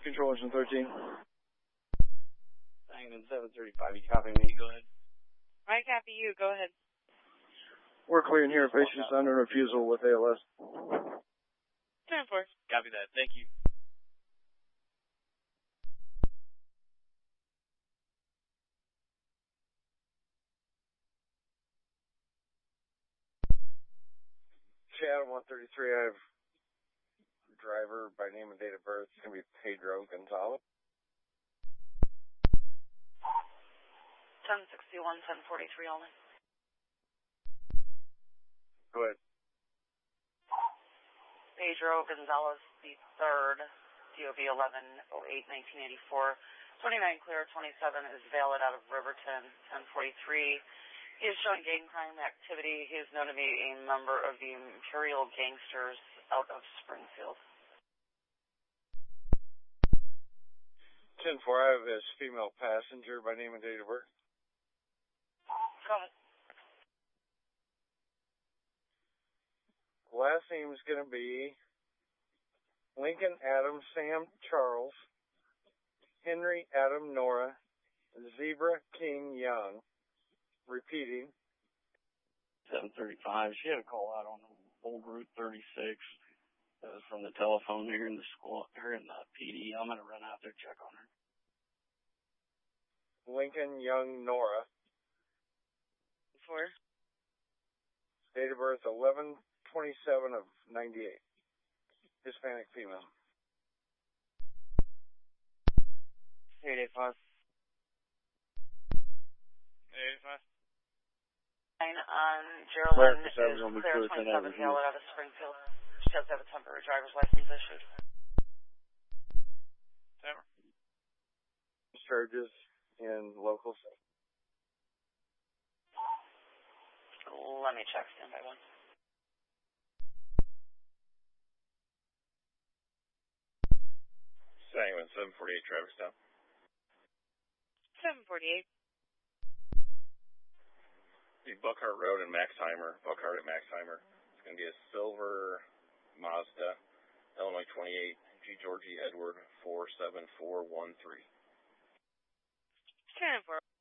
Control Engine 13. Sangamon 735, you copy me? Go ahead. I copy you. Go ahead. We're clearing here. Patient's under refusal with ALS. 10-4. Copy that. Thank you. Chad 133, I have driver by name and date of birth. It's going to be Pedro Gonzalez. 1061, 1043 only. Go ahead. Pedro Gonzalez the third, DOB 11/08/1984. 29 clear, 27 is valid out of Riverton. 1043. He is showing gang crime activity. He is known to be a member of the Imperial Gangsters out of Springfield. 10-4, I have his female passenger by name and date of birth. Go ahead. Last name is going to be Lincoln Adam Sam Charles, Henry Adam Nora, Zebra King Young. Repeating. 735. She had a call out on old Route 36. That was from the telephone here in the school, here in the PD. I'm going to run out there and check on her. Lincoln Young Nora. 4. Date of birth 11/27 of 98. Hispanic female. 885. 885. On Geraldine is clear, 27 valid out of Springfield. She does have a temporary driver's license issued. Charges in local. Let me check standby 1. Sangamon 748 traffic stop. 748. Buckhart Road and Maxheimer. Buckhart at Maxheimer. It's going to be a silver Mazda, Illinois 28, G. Georgie Edward 47413. 10-4.